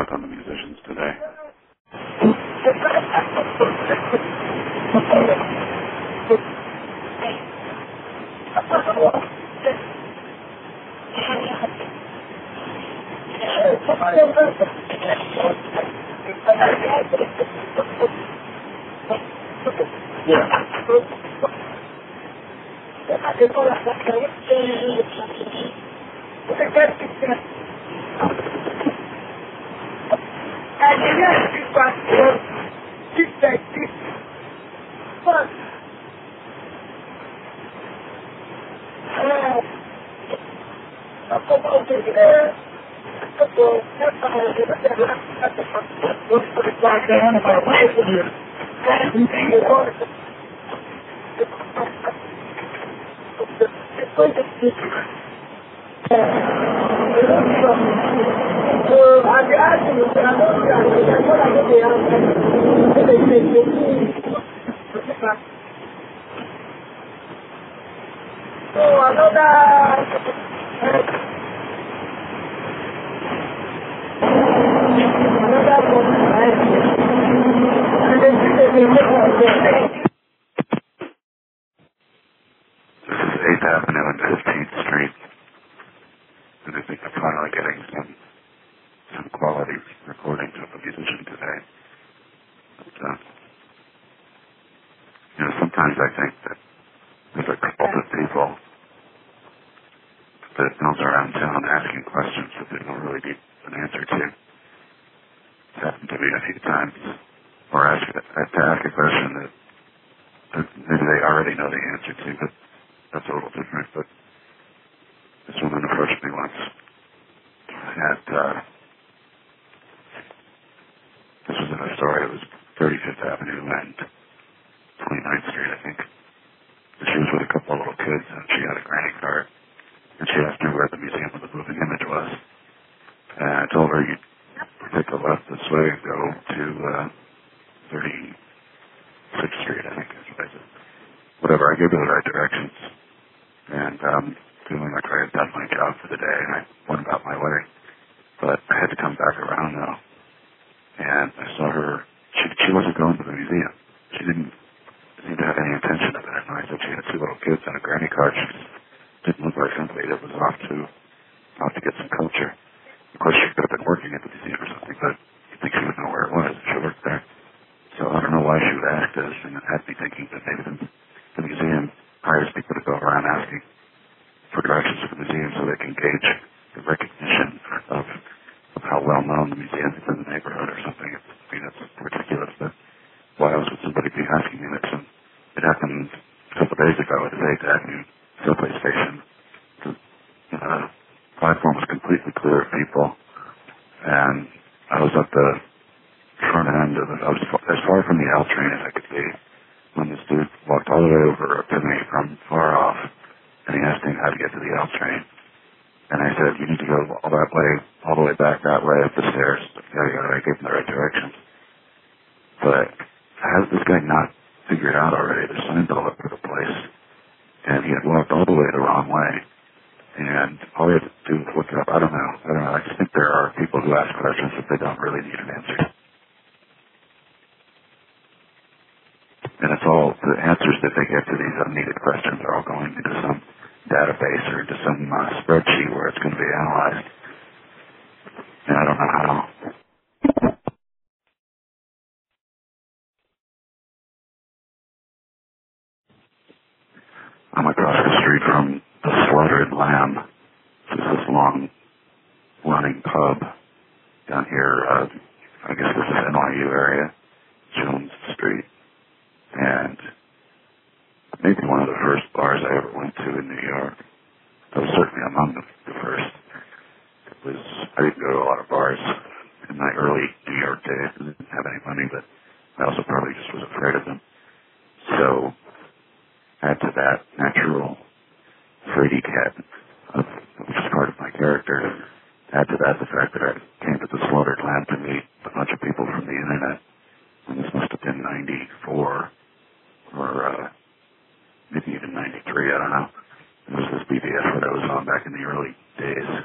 thoughts on the musicians today? This is 8th Avenue and 15th Street, and I think I'm finally getting some quality recordings of the musician today. But, sometimes I think that there's a couple of people that goes around town asking questions that they don't really need an answer to. It's happened to me a few times. Or to ask a question that maybe they already know the answer to, but that's a little different. But this woman approached me once at, this was in Astoria, it was 35th Avenue and 29th Street, I think. And she was with a couple of little kids, and she had a granny card. And she asked me where the Museum of the Moving Image was. And I told her, you take a left this way and go to 36th Street, I think is what I said. Whatever, I gave her the right directions. And feeling like I had done my job for the day, and I went about my way. But I had to come back around, though. And I saw her, she wasn't going to the museum. She didn't seem to have any intention of it. And I said she had two little kids on a granny card. She didn't look like somebody that was off to get some culture. Of course, she could have been working at the museum or something, but you'd think she would know where it was if she worked there. So I don't know why she would ask this, and it had me thinking that maybe the museum hires people to go around asking for directions to the museum so they can gauge the recognition of how well known the museum is in the neighborhood or something. I mean, it's ridiculous, but why else would somebody be asking me this? And it happened a couple of days ago at the 8th Avenue subway station. The platform was completely clear of people, and I was at the front end of it. I was as far from the L train as I could be when this dude walked all the way over to me from far off, and he asked me how to get to the L train. And I said, you need to go all that way, all the way back that way up the stairs. I gave him the right directions. But has this guy not figured out already? There's signs all over the place. And he had walked all the way the wrong way. And all he had to do was look it up. I don't know. I just think there are people who ask questions that they don't really need an answer. And it's all, the answers that they get to these unneeded questions are all going into some database or into some spreadsheet where it's going to be analyzed. And I don't know how. I'm across the street from the Slaughtered Lamb. This is this long-running pub down here. I guess this is NYU area, Jones Street. And maybe one of the first bars I ever went to in New York. It was certainly among the first. I didn't go to a lot of bars in my early New York days. I didn't have any money, but I also probably just was afraid of them. So, add to that natural fraidy cat, which is part of my character. Add to that the fact that I came to the Slaughtered Lamb to meet a bunch of people from the internet. And this must have been 94 or maybe even 93, I don't know. It was this BBS that I was on back in the early days.